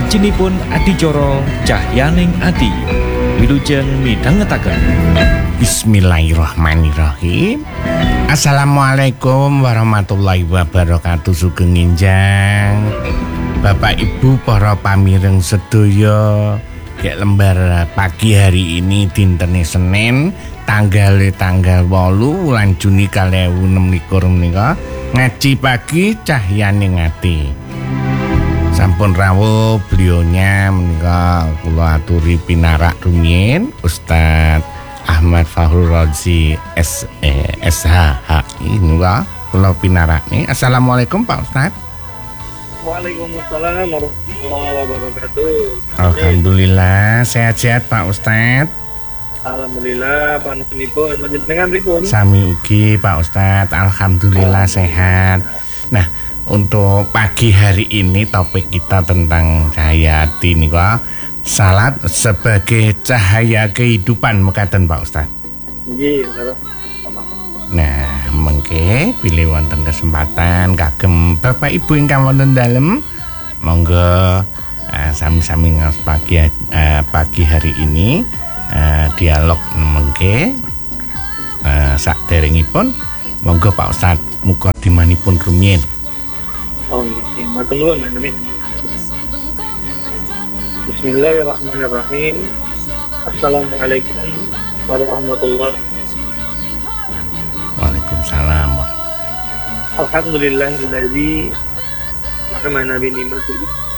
Wijinipun adicara Cahyaning Ati. Wilujeng midhangetaken. Bismillahirrahmanirrahim. Assalamualaikum warahmatullahi wabarakatuh. Sugeng enjang Bapak Ibu para pamireng sedaya, kayak lembar pagi hari ini dinten Senin tanggal 8 wulan Juni 2026 menika ngaji pagi Cahyaning Ati. Sampun rawuh beliaunya menika kula aturi pinarak rumiyin Ustaz Ahmad Fahru Razi SHHI niku kula pinarakne. Assalamualaikum Pak Ustaz. Waalaikumsalam warahmatullahi wabarakatuh. Alhamdulillah sehat-sehat Pak Ustaz. Alhamdulillah panusunipun panjenengan pripun? Sami ugi Pak Ustaz, alhamdulillah sehat. Nah, untuk pagi hari ini topik kita tentang cahaya hati niku, salat sebagai cahaya kehidupan mekaten Pak Ustaz. Nggih, Nah, mengke pilih wonten kesempatan kagem Bapak Ibu ingkang wonten dalem, monggo sami-sami ngaos pagi hari ini dialog mengke saderengipun monggo Pak Ustaz mukadimanipun rumiyin. Oh nggih, matur nuwun Amin. Bismillahirrahmanirrahim. Assalamualaikum warahmatullahi. Waalaikumsalam. Alhamdulillahilladzi rahmana bi ni'mati